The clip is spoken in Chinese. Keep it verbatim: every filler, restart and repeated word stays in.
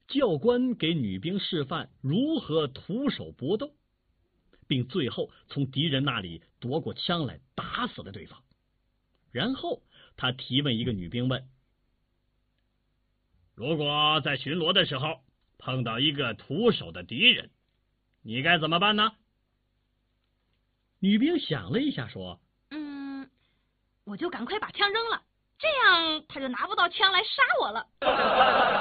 教官给女兵示范如何徒手搏斗，并最后从敌人那里夺过枪来，打死了对方。然后他提问一个女兵问：如果在巡逻的时候碰到一个徒手的敌人，你该怎么办呢？女兵想了一下说： 嗯，我就赶快把枪扔了，这样他就拿不到枪来杀我了。